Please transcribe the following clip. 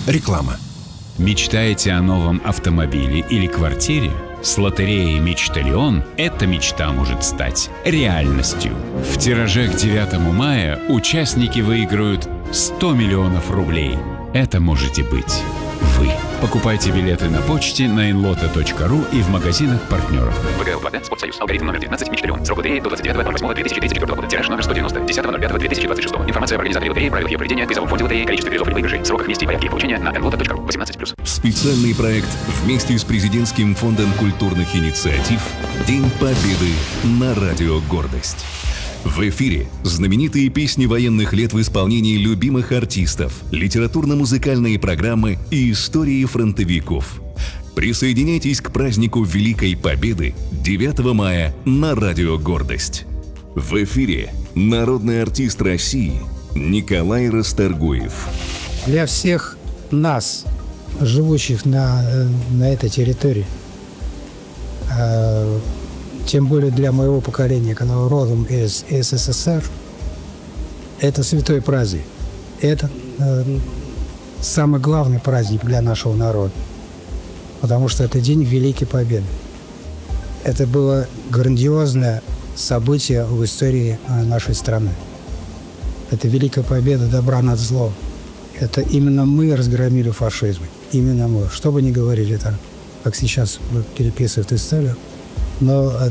Реклама. Мечтаете о новом автомобиле или квартире? С лотереей «Мечталион» эта мечта может стать реальностью. В тираже к 9 мая участники выиграют 100 миллионов рублей. Это можете быть вы. Покупайте билеты на почте, на inloto.ru и в магазинах партнеров. ВГЛ Платен, Спортсоюз. Алгоритм номер 19, Мечталион. Срок лотереи до 29.08.2034 года. Тираж номер 190. 10.05.2026. Информация об организаторе лотереи, правилах ее проведения, призовом фонде лотереи, количестве призов или выигрышей, сроках вместе и порядке их получения на inloto.ru. 18+. Специальный проект вместе с Президентским фондом культурных инициатив «День Победы» на радио «Гордость». В эфире знаменитые песни военных лет в исполнении любимых артистов, литературно-музыкальные программы и истории фронтовиков. Присоединяйтесь к празднику Великой Победы 9 мая на радио «Гордость». В эфире народный артист России Николай Расторгуев. Для всех нас, живущих на этой территории, тем более для моего поколения, которое родом из СССР, это святой праздник. Это самый главный праздник для нашего народа, потому что это день Великой Победы. Это было грандиозное событие в истории нашей страны. Это Великая Победа добра над злом. Это именно мы разгромили фашизм. Именно мы. Что бы ни говорили там, как сейчас переписывают историю, но